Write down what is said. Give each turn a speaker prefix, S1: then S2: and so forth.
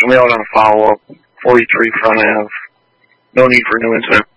S1: mail on a follow-up, 43 front Ave. No need for new incident.